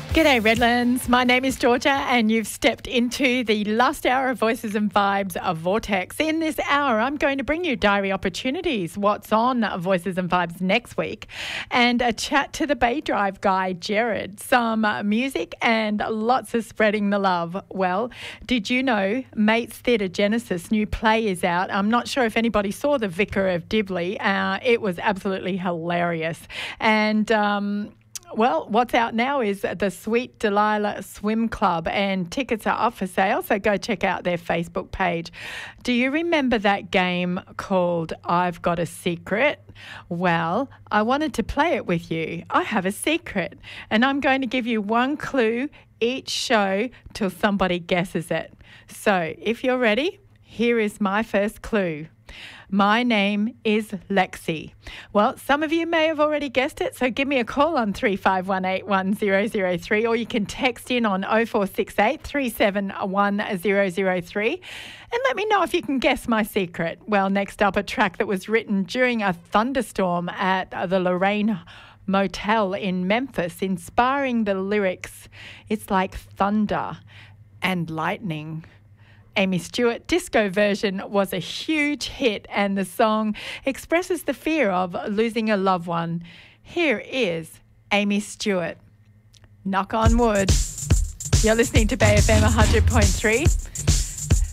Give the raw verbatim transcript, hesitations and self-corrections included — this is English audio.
G'day Redlands, my name is Georgia and you've stepped into the last hour of Voices and Vibes of Vortex. In this hour, I'm going to bring you diary opportunities, what's on Voices and Vibes next week, and a chat to the Bay Drive guy, Jared, some music and lots of spreading the love. Well, did you know Mates Theatre Genesis new play is out? I'm not sure if anybody saw The Vicar of Dibley. Uh, it was absolutely hilarious. And... Um, Well, what's out now is the Sweet Delilah Swim Club, and tickets are up for sale, so go check out their Facebook page. Do you remember that game called I've Got a Secret? Well, I wanted to play it with you. I have a secret, and I'm going to give you one clue each show till somebody guesses it. So if you're ready, here is my first clue. My name is Lexi. Well, some of you may have already guessed it, so give me a call on three five one eight one zero zero three, or you can text in on oh four six eight, three seven one zero zero three and let me know if you can guess my secret. Well, next up, a track that was written during a thunderstorm at the Lorraine Motel in Memphis, inspiring the lyrics, "It's like thunder and lightning." Amy Stewart disco version was a huge hit, and the song expresses the fear of losing a loved one. Here is Amy Stewart. Knock on wood. You're listening to Bay F M one hundred point three.